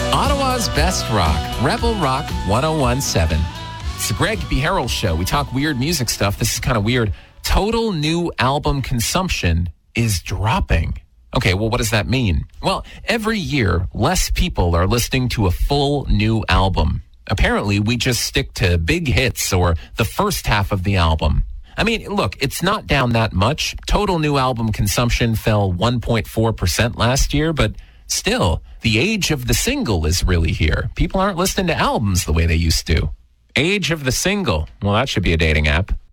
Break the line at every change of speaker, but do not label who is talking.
Ottawa's best rock, Rebel Rock 1017. It's the Greg B. Harrell Show. We talk weird music stuff. This is kind of weird. Total new album consumption is dropping. Okay, well, what does that mean? Well, every year, less people are listening to a full new album. Apparently, we just stick to big hits or the first half of the album. I mean, look, it's not down that much. Total new album consumption fell 1.4% last year, but still, the age of the single is really here. People aren't listening to albums the way they used to. Age of the single. Well, that should be a dating app.